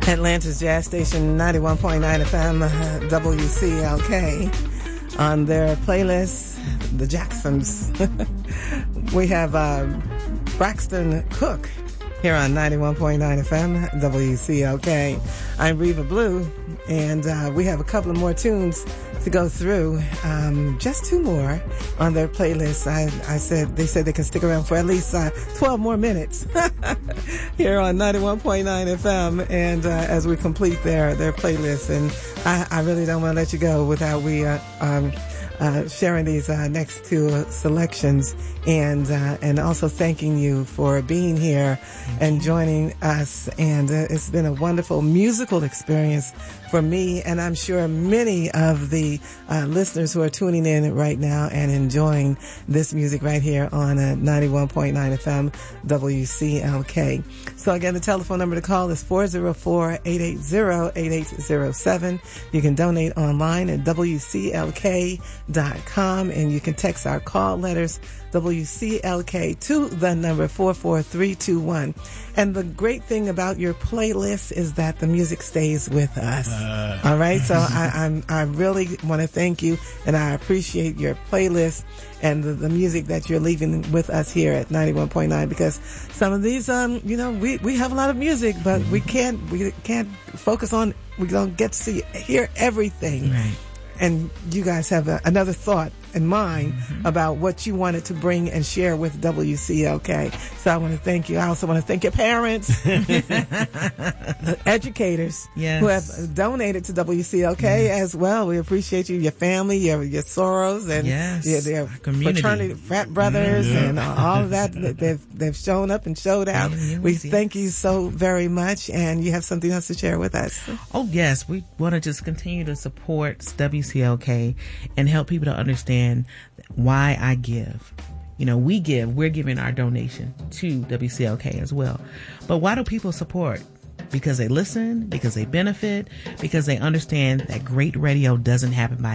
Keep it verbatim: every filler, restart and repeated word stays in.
Atlanta's Jazz Station, ninety-one point nine F M, W C L K. On their playlist, The Jacksons. We have uh, Braxton Cook here on ninety-one point nine F M, W C L K. I'm Reva Blue, and uh, we have a couple of more tunes to go through. Um, just two more on their playlist. I, I said they said they can stick around for at least uh, twelve more minutes here on ninety-one point nine F M, and uh, as we complete their their playlist, and I, I really don't want to let you go without we uh, um, uh, sharing these uh, next two uh, selections, and uh, and also thanking you for being here and joining us. And uh, it's been a wonderful musical experience for me, and I'm sure many of the uh, listeners who are tuning in right now and enjoying this music right here on uh, ninety-one point nine F M, W C L K. So again, the telephone number to call is four oh four, eight eight zero, eight eight zero seven. You can donate online at W C L K dot com, and you can text our call letters W C L K to the number four four three two one. And the great thing about your playlist is that the music stays with us. Uh. All right. So I, I'm, I really want to thank you, and I appreciate your playlist and the, the music that you're leaving with us here at ninety-one point nine, because some of these, um, you know, we, we have a lot of music, but we can't, we can't focus on, we don't get to see, hear everything. Right. And you guys have a, another thought in mind mm-hmm. about what you wanted to bring and share with W C L K. So I want to thank you. I also want to thank your parents, educators yes. who have donated to W C L K yes. as well. We appreciate you, your family, your, your Soros, and yes. your, their fraternity, frat brothers, yeah. and all of that. They've, they've shown up and showed out. Yes, we thank yes. you so very much, and you have something else to share with us. Oh, yes. We want to just continue to support W C L K and help people to understand why I give. You know, we give, we're giving our donation to W C L K as well. But why do people support? Because they listen, because they benefit, because they understand that great radio doesn't happen by